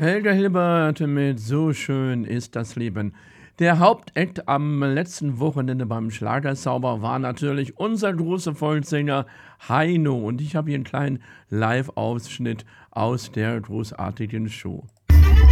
Helga Hilbert mit „So schön ist das Leben“. Der Hauptakt am letzten Wochenende beim Schlagerzauber war natürlich unser großer Volkssänger Heino und ich habe hier 'n kleinen Live-Ausschnitt aus der großartigen Show.